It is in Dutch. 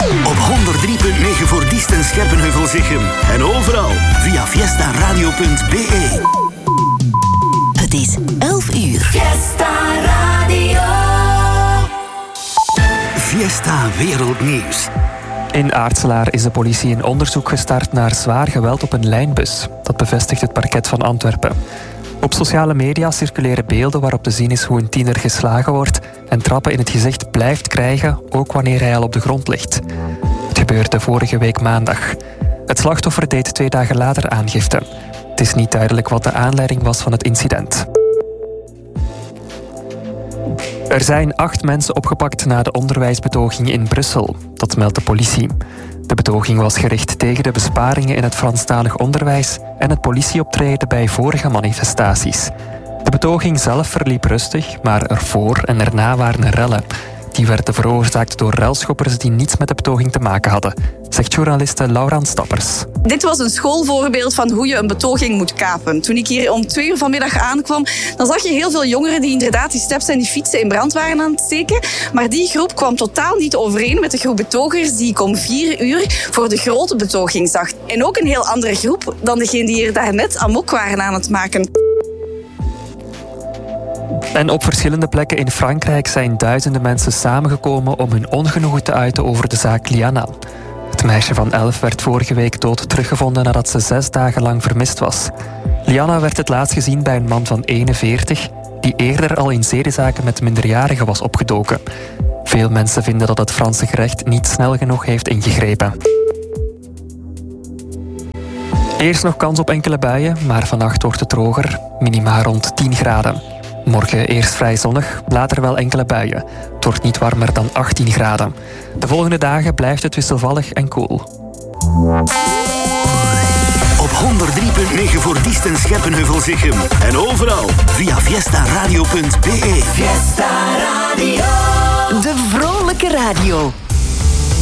Op 103.9 voor Diest en Scherpenheuvel-Zichem. En overal via fiestaradio.be. Het is 11 uur. Fiesta Radio. Fiesta Wereldnieuws. In Aartselaar is de politie een onderzoek gestart naar zwaar geweld op een lijnbus. Dat bevestigt het parket van Antwerpen. Op sociale media circuleren beelden waarop te zien is hoe een tiener geslagen wordt en trappen in het gezicht blijft krijgen, ook wanneer hij al op de grond ligt. Het gebeurde vorige week maandag. Het slachtoffer deed 2 dagen later aangifte. Het is niet duidelijk wat de aanleiding was van het incident. Er zijn 8 mensen opgepakt na de onderwijsbetoging in Brussel. Dat meldt de politie. De betoging was gericht tegen de besparingen in het Franstalig onderwijs en het politieoptreden bij vorige manifestaties. De betoging zelf verliep rustig, maar ervoor en erna waren er rellen. Die werden veroorzaakt door relschoppers die niets met de betoging te maken hadden, zegt journaliste Lauraan Stappers. Dit was een schoolvoorbeeld van hoe je een betoging moet kapen. Toen ik hier om 2 uur vanmiddag aankwam, dan zag je heel veel jongeren die inderdaad die steps en die fietsen in brand waren aan het steken. Maar die groep kwam totaal niet overeen met de groep betogers die ik om 4 uur voor de grote betoging zag. En ook een heel andere groep dan degene die hier daarnet amok waren aan het maken. En op verschillende plekken in Frankrijk zijn duizenden mensen samengekomen om hun ongenoegen te uiten over de zaak Liana. Het meisje van 11 werd vorige week dood teruggevonden nadat ze 6 dagen lang vermist was. Liana werd het laatst gezien bij een man van 41, die eerder al in zedenzaken met minderjarigen was opgedoken. Veel mensen vinden dat het Franse gerecht niet snel genoeg heeft ingegrepen. Eerst nog kans op enkele buien, maar vannacht wordt het droger, minima rond 10 graden. Morgen eerst vrij zonnig, later wel enkele buien. Het wordt niet warmer dan 18 graden. De volgende dagen blijft het wisselvallig en koel. Op 103.9 voor Diest en Scherpenheuvel-Zichem. En overal via fiestaradio.be. Fiesta Radio. De vrolijke radio.